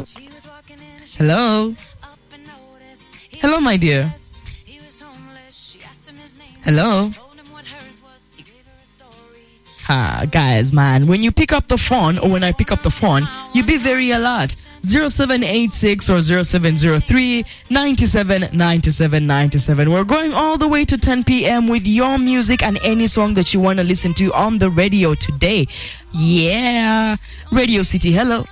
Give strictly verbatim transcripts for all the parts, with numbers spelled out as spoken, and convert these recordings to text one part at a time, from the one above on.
Hello? Hello? Hello, my dear. Hello? Ah, guys, man, when you pick up the phone, or when I pick up the phone, you be very alert. zero seven eight six or zero seven zero three nine seven nine seven nine seven. We're going all the way to ten p.m. with your music and any song that you want to listen to on the radio today. Yeah. Radio City, hello.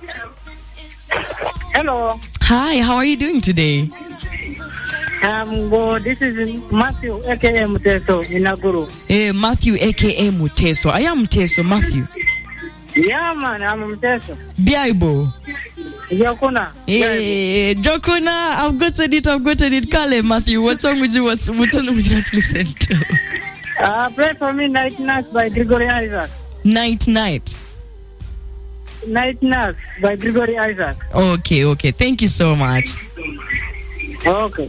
Hello. Hi, how are you doing today? Um, well, this is Matthew, a k a. Muteso, in Naguru. Eh, Matthew, a k a. Muteso. I am Muteso, Matthew. Yeah, man, I'm Muteso. Biaibo. Jokuna. Eh, Jokuna, I've gotten it, I've gotten it. Kale, Matthew, what song would you, what, what song would you like to listen to? Uh, play for me Night Nurse by Gregory Isaac. Night Night. Night Nurse by Gregory Isaac. Okay, okay. Thank you so much. Okay.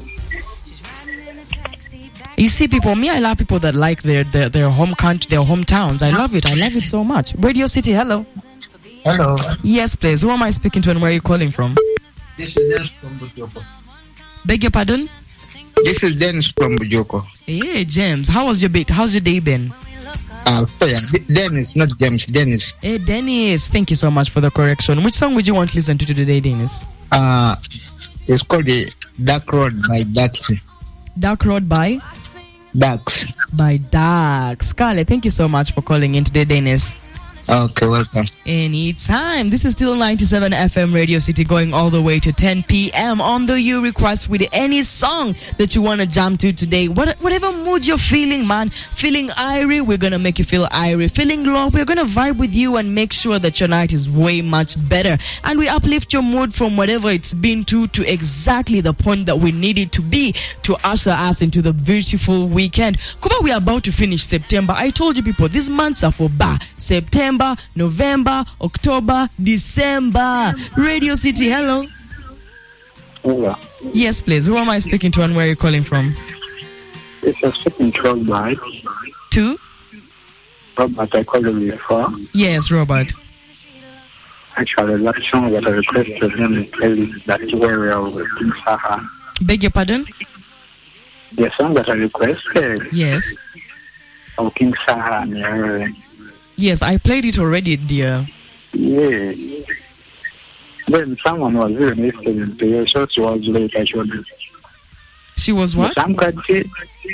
You see, people, me, I love people that like their, their, their home country, their hometowns. I love it. I love it so much. Radio City, hello. Hello. Yes, please. Who am I speaking to and where are you calling from? This is Dennis from Bujoko. Beg your pardon? This is Dennis from Bujoko. Hey, James. How was your bit? How's your day been? Uh, yeah, Dennis, not James, Dennis. Hey, Dennis. Thank you so much for the correction. Which song would you want to listen to today, Dennis? Uh, it's called the Dark Road by Dax. Dark Road by? Dax. By Dax. Scarlett, thank you so much for calling in today, Dennis. Okay, welcome. Anytime. This is still ninety-seven F M Radio City, going all the way to ten p.m. on the You Request with any song that you want to jam to today. What, whatever mood you're feeling, man. Feeling irie, we're going to make you feel irie. Feeling low, we're going to vibe with you and make sure that your night is way much better. And we uplift your mood from whatever it's been to to exactly the point that we need it to be to usher us into the beautiful weekend. Kuba, we are about to finish September. I told you people, these months are for ba. September, November, October, December. Radio City, hello. Hello. Yes, please. Who am I speaking to and where are you calling from? It's a speaking to Robert. To? Robert, I called you before. Yes, Robert. Actually, that song that I requested him to play is that area of King Saha. Beg your pardon? The song that I requested. Yes. Of King Saha. Yeah. Yes, I played it already, dear. Yeah. Then someone was really listening to you, so she was late, actually. She was what? Some country.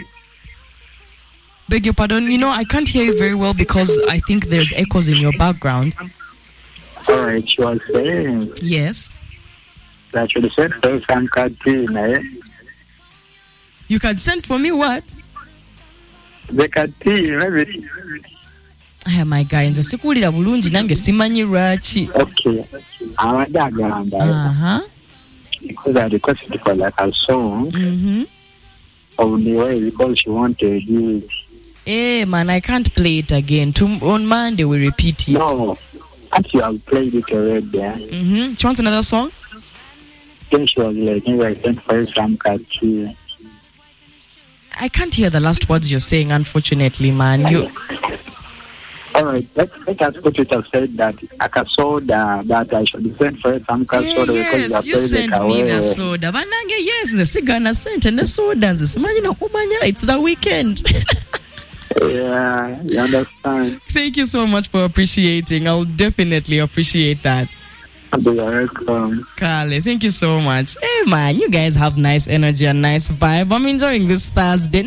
Beg your pardon? You know, I can't hear you very well because I think there's echoes in your background. All right, she was saying. Yes. That she said for some country, eh? You can send for me what? The country, maybe. Oh my God, nze sikulira bulungi nange simanyi lwaki. Okay. Amadagamba. Uh-huh. Because I requested for like a song. Mm-hmm. Of the way because she wanted you. Eh, man, I can't play it again. To, on Monday we repeat it. No. After you have played it already, yeah. Mm-hmm. She wants another song? Then she was like, maybe I sent for some country. I can't hear the last words you're saying, unfortunately, man. You. All right, let, let us put it aside that akasoda that I should send for some soda yeah, because you sent me the soda. Banange, yes, the cigar sent and the soda. It's the weekend. Yeah, you understand. Thank you so much for appreciating. I'll definitely appreciate that. You're welcome. Carly, thank you so much. Hey man, you guys have nice energy and nice vibe. I'm enjoying this Thursday.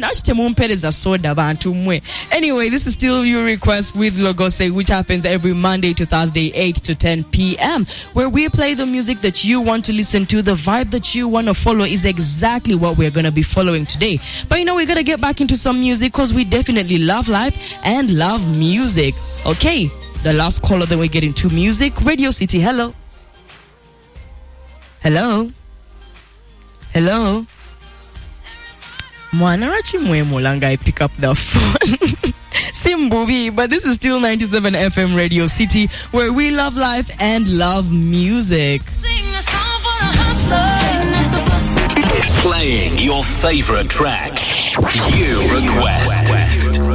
Anyway, this is still your request with Logose, which happens every Monday to Thursday, eight to ten p.m., where we play the music that you want to listen to. The vibe that you want to follow is exactly what we're going to be following today. But you know, we're going to get back into some music because we definitely love life and love music. Okay, the last caller, then we get into music. Radio City, hello. Hello? Hello? Mwanarachi Mwemulanga, I pick up the phone. Simbubi, but this is still ninety-seven F M Radio City, where we love life and love music. Playing your favorite track. You request.